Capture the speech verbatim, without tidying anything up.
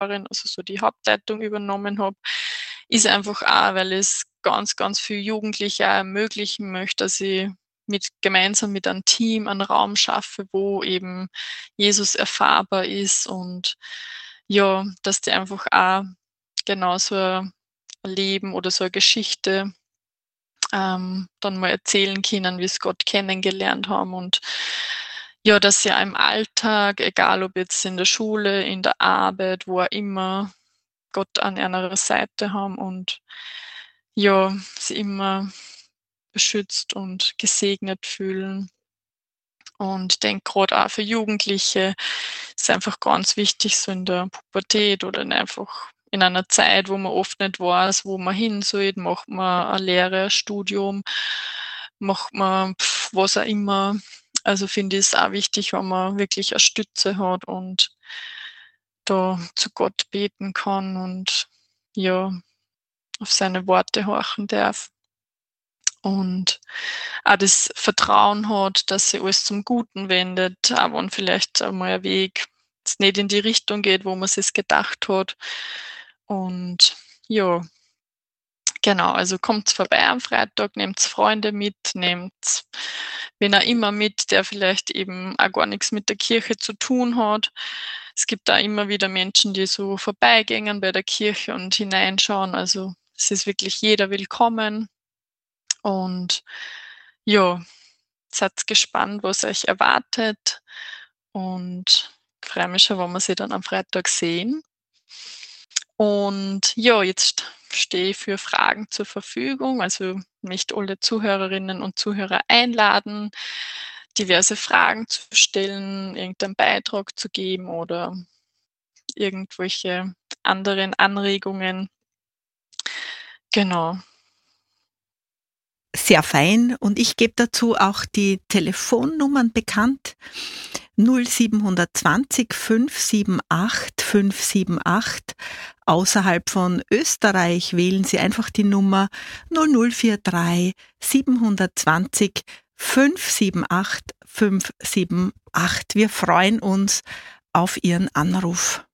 Pastorin, also so die Hauptleitung übernommen habe, ist einfach auch, weil es ganz, ganz viel Jugendliche auch ermöglichen möchte, dass ich mit gemeinsam mit einem Team einen Raum schaffe, wo eben Jesus erfahrbar ist und ja, dass die einfach auch genau so ein Leben oder so eine Geschichte ähm, dann mal erzählen können, wie sie Gott kennengelernt haben und ja, dass sie auch im Alltag, egal ob jetzt in der Schule, in der Arbeit, wo auch immer, Gott an ihrer Seite haben und ja, sie immer beschützt und gesegnet fühlen. Und ich denke grad auch für Jugendliche ist einfach ganz wichtig, so in der Pubertät oder in einfach in einer Zeit, wo man oft nicht weiß, wo man hin soll. Macht man eine Lehre, ein Studium, macht man pf, was auch immer. Also finde ich es auch wichtig, wenn man wirklich eine Stütze hat und da zu Gott beten kann und ja, auf seine Worte horchen darf. Und auch das Vertrauen hat, dass sich alles zum Guten wendet, auch wenn vielleicht einmal ein Weg jetzt nicht in die Richtung geht, wo man sich's gedacht hat. Und ja, genau, also kommt's vorbei am Freitag, nehmt's Freunde mit, nehmt's wen auch immer mit, der vielleicht eben auch gar nix mit der Kirche zu tun hat. Es gibt da immer wieder Menschen, die so vorbeigehen bei der Kirche und hineinschauen. Also, es ist wirklich jeder willkommen. Und ja, seid gespannt, was euch erwartet und freue mich schon, wenn wir sie dann am Freitag sehen. Und ja, jetzt stehe ich für Fragen zur Verfügung. Also möchte alle Zuhörerinnen und Zuhörer einladen, diverse Fragen zu stellen, irgendeinen Beitrag zu geben oder irgendwelche anderen Anregungen. Genau. Sehr fein. Und ich gebe dazu auch die Telefonnummern bekannt. null sieben zwei null fünf sieben acht fünf sieben acht. Außerhalb von Österreich wählen Sie einfach die Nummer null null vier drei sieben zwei null fünf sieben acht fünf sieben acht. Wir freuen uns auf Ihren Anruf.